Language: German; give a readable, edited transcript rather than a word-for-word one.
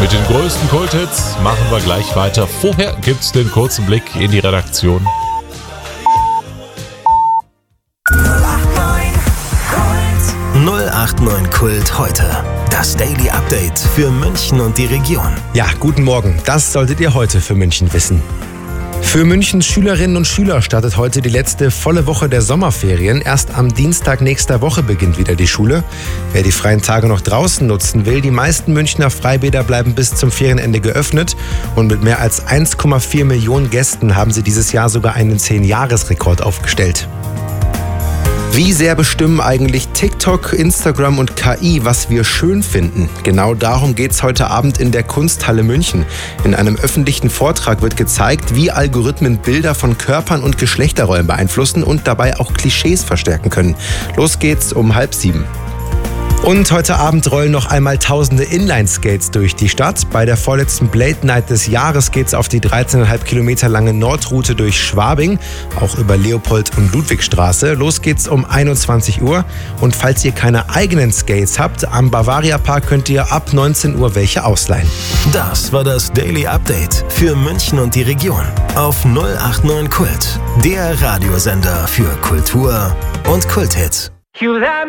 Mit den größten Kulthits machen wir gleich weiter. Vorher gibt's den kurzen Blick in die Redaktion. 089 Kult heute. Das Daily Update für München und die Region. Ja, guten Morgen. Das solltet ihr heute für München wissen. Für Münchens Schülerinnen und Schüler startet heute die letzte volle Woche der Sommerferien. Erst am Dienstag nächster Woche beginnt wieder die Schule. Wer die freien Tage noch draußen nutzen will, die meisten Münchner Freibäder bleiben bis zum Ferienende geöffnet. Und mit mehr als 1,4 Millionen Gästen haben sie dieses Jahr sogar einen 10-Jahres-Rekord aufgestellt. Wie sehr bestimmen eigentlich TikTok, Instagram und KI, was wir schön finden? Genau darum geht's heute Abend in der Kunsthalle München. In einem öffentlichen Vortrag wird gezeigt, wie Algorithmen Bilder von Körpern und Geschlechterrollen beeinflussen und dabei auch Klischees verstärken können. Los geht's um 6:30. Und heute Abend rollen noch einmal tausende Inline-Skates durch die Stadt. Bei der vorletzten Blade Night des Jahres geht's auf die 13,5 Kilometer lange Nordroute durch Schwabing, auch über Leopold- und Ludwigstraße. Los geht's um 21 Uhr. Und falls ihr keine eigenen Skates habt, am Bavaria Park könnt ihr ab 19 Uhr welche ausleihen. Das war das Daily Update für München und die Region auf 089 Kult, der Radiosender für Kultur und Kulthits.